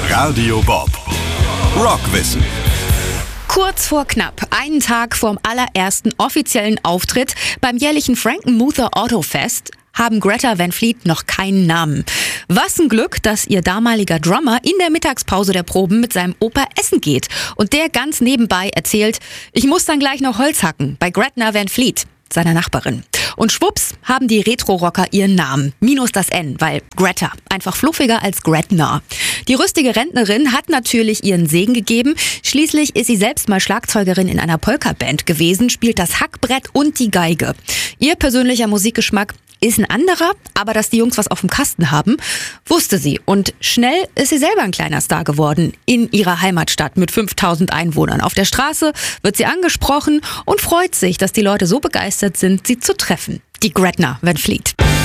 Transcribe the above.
Radio Bob. Rockwissen. Kurz vor knapp, einen Tag vorm allerersten offiziellen Auftritt beim jährlichen Frankenmuth Autofest, haben Greta Van Fleet noch keinen Namen. Was ein Glück, dass ihr damaliger Drummer in der Mittagspause der Proben mit seinem Opa essen geht und der ganz nebenbei erzählt, ich muss dann gleich noch Holz hacken bei Greta Van Fleet, seiner Nachbarin. Und schwupps haben die Retro-Rocker ihren Namen, minus das N, weil Greta, einfach fluffiger als Gretna. Die rüstige Rentnerin hat natürlich ihren Segen gegeben. Schließlich ist sie selbst mal Schlagzeugerin in einer Polka-Band gewesen, spielt das Hackbrett und die Geige. Ihr persönlicher Musikgeschmack ist ein anderer, aber dass die Jungs was auf dem Kasten haben, wusste sie. Und schnell ist sie selber ein kleiner Star geworden in ihrer Heimatstadt mit 5000 Einwohnern. Auf der Straße wird sie angesprochen und freut sich, dass die Leute so begeistert sind, sie zu treffen. Die Greta Van Fleet.